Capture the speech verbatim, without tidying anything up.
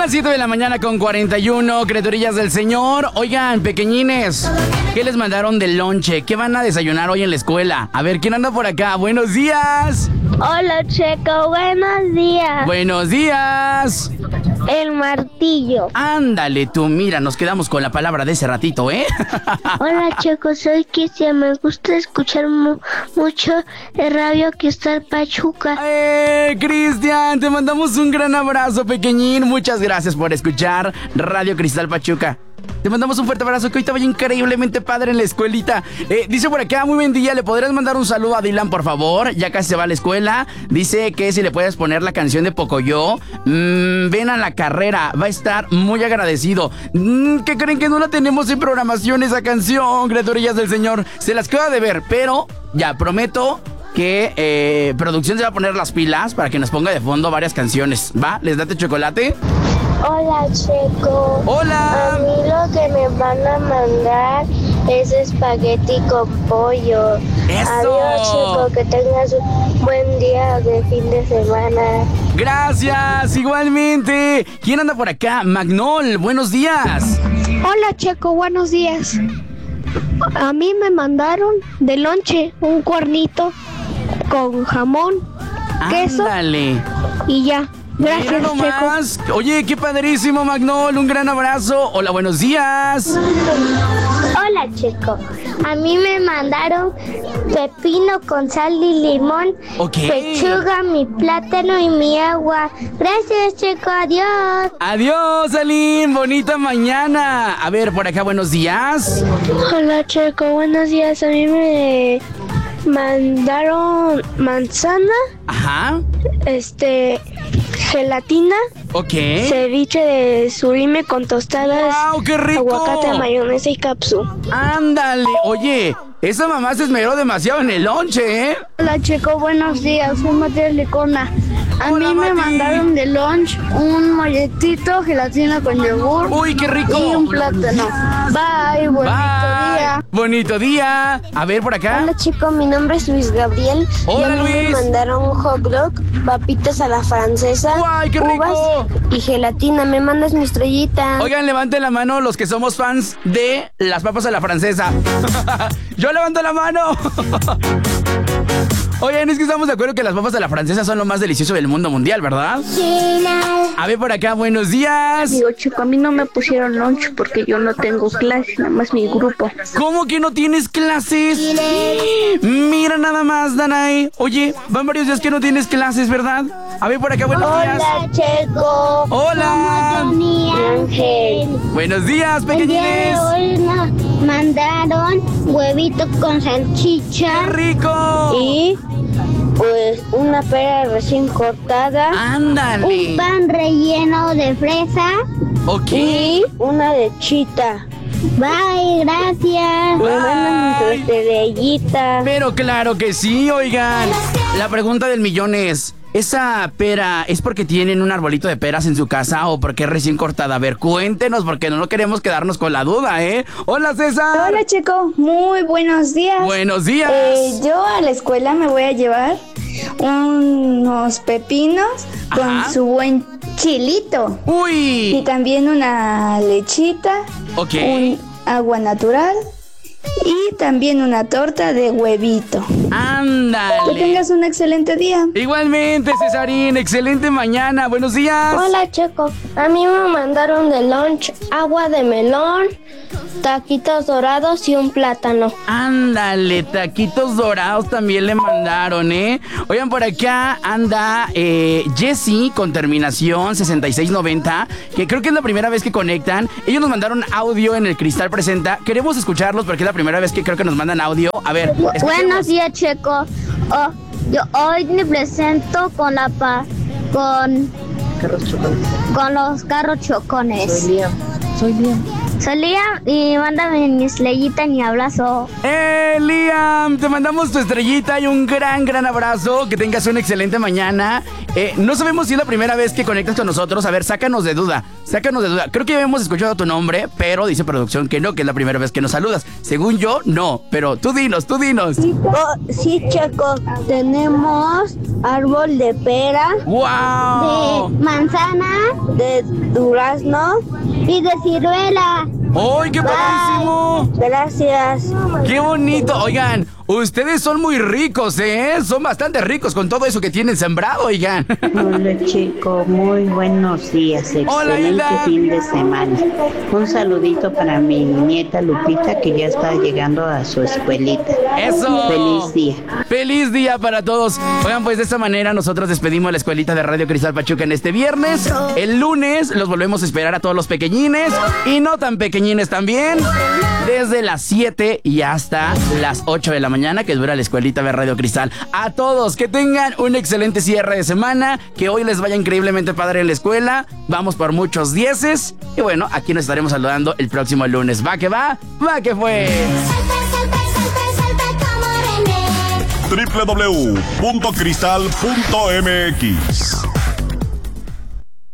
las siete de la mañana con cuarenta y uno, criaturillas del Señor. Oigan, pequeñines, ¿qué les mandaron del lonche? ¿Qué van a desayunar hoy en la escuela? A ver, ¿quién anda por acá? ¡Buenos días! Hola, Checo, buenos días. ¡Buenos días! El martillo. Ándale tú, mira, nos quedamos con la palabra de ese ratito, ¿eh? Hola, Checo, soy Cristian. Me gusta escuchar mu- mucho el radio Cristal Pachuca. ¡Eh, Cristian! Te mandamos un gran abrazo, pequeñín. Muchas gracias por escuchar Radio Cristal Pachuca. Te mandamos un fuerte abrazo, que hoy te vaya increíblemente padre en la escuelita. Eh, dice por acá, muy buen día, ¿le podrías mandar un saludo a Dylan, por favor? Ya casi se va a la escuela. Dice que si le puedes poner la canción de Pocoyo, mmm, ven a la carrera, va a estar muy agradecido. Mm, ¿Qué creen que no la tenemos en programación esa canción, criaturillas del Señor? Se las queda de ver, pero ya prometo que eh, producción se va a poner las pilas para que nos ponga de fondo varias canciones. ¿Va? ¿Les date chocolate? Hola, Checo. ¡Hola! A mí lo que me van a mandar es espagueti con pollo. ¡Eso! Adiós, Checo, que tengas un buen día de fin de semana. Gracias, igualmente. ¿Quién anda por acá? Magnol, buenos días. Hola, Checo, buenos días. A mí me mandaron de lonche un cuernito con jamón, queso Ándale. y ya. Gracias, Mira nomás. Checo. Oye, qué padrísimo, Magnol. Un gran abrazo. Hola, buenos días. Hola, Checo. A mí me mandaron pepino con sal y limón, Ok. pechuga, mi plátano y mi agua. Gracias, Checo. Adiós. Adiós, Aline. Bonita mañana. A ver, por acá, buenos días. Hola, Checo. Buenos días. A mí me mandaron manzana, Ajá. este, gelatina, Ok. ceviche de surime con tostadas, ¡Wow, qué rico! aguacate, mayonesa y capsu. Ándale. Oye, esa mamá se esmeró demasiado en el lonche, ¿eh? Hola, Checo, buenos días, soy Matías Licona. A Hola, mí me Mati. mandaron de lunch un molletito, gelatina con yogur Uy, qué rico. y un plátano. Bye, bonito Bye. día. Bonito día. A ver, por acá. Hola, Checo, mi nombre es Luis Gabriel. Hola, y a mí Luis. me mandaron un hot dog, papitas a la francesa, ¡Guay, qué rico! uvas y gelatina. ¿Me mandas mi estrellita? Oigan, levanten la mano los que somos fans de las papas a la francesa. Yo levanto la mano. Oigan, es que estamos de acuerdo que las papas a la francesa son lo más delicioso del mundo mundial, ¿verdad? A ver por acá, buenos días. Digo, Checo, a mí no me pusieron lunch porque yo no tengo clase, nada más mi grupo. ¿Cómo que no tienes clases? Mira nada más, Danay. Oye, van varios días que no tienes clases, ¿verdad? A ver por acá, buenos días. Hola, Checo. Hola. Somos Tony Ángel. Buenos días, El día de pequeñines. hoy nos mandaron huevito con ¡Qué salchicha rico! y pues una pera recién cortada, Ándale. un pan relleno de fresa Ok. y una lechita. Bye, gracias. Me mandan tu Bye. estrellita. Pero claro que sí, oigan. La pregunta del millón es, ¿esa pera es porque tienen un arbolito de peras en su casa o porque es recién cortada? A ver, cuéntenos porque no queremos quedarnos con la duda, ¿eh? Hola, César. Hola, Checo, muy buenos días. Buenos días. Eh, yo a la escuela me voy a llevar unos pepinos con Ajá. su buen chilito y Uy. también una lechita, Ok. un agua natural y también una torta de huevito. Que Ándale. tengas un excelente día. Igualmente, Cesarín. Excelente mañana. Buenos días. Hola, Checo. A mí me mandaron de lunch agua de melón, taquitos dorados y un plátano. Ándale, taquitos dorados también le mandaron, ¿eh? Oigan, por acá anda eh, Jessie con terminación sesenta y seis noventa, que creo que es la primera vez que conectan. Ellos nos mandaron audio en el Cristal Presenta. Queremos escucharlos porque es la primera vez que creo que nos mandan audio. A ver, escuchemos. Buenos días, Checo. Oh, yo hoy me presento con la pa con con los carros chocones. Liam. Soy Liam. Soy Liam y mándame mi estrellita y mi abrazo. ¡Eh, Liam! Te mandamos tu estrellita y un gran, gran abrazo. Que tengas una excelente mañana. Eh, no sabemos si es la primera vez que conectas con nosotros. A ver, sácanos de duda. Sácanos de duda. Creo que ya hemos escuchado tu nombre, pero dice producción que no, que es la primera vez que nos saludas. Según yo, no. Pero tú dinos, tú dinos. Oh, sí, Checo. Tenemos árbol de pera, ¡Wow! de manzana, de durazno y de ciruela. ¡Ay, qué padrísimo! Gracias. ¡Qué bonito! Oigan, ustedes son muy ricos, ¿eh? Son bastante ricos con todo eso que tienen sembrado, oigan. Hola, chico, muy buenos días. Hola, Excelente Hilda. fin de semana. Un saludito para mi nieta Lupita, que ya está llegando a su escuelita. ¡Eso! Feliz día. ¡Feliz día para todos! Oigan, pues de esta manera nosotros despedimos la escuelita de Radio Cristal Pachuca en este viernes. El lunes los volvemos a esperar a todos los pequeñines y no tan pequeñines también. Desde las siete y hasta las ocho de la mañana, que dura la escuelita de Radio Cristal. A todos, que tengan un excelente cierre de semana, que hoy les vaya increíblemente padre en la escuela. Vamos por muchos dieces. Y bueno, aquí nos estaremos saludando el próximo lunes. Va que va, va que fue. doble u doble u doble u punto cristal punto m x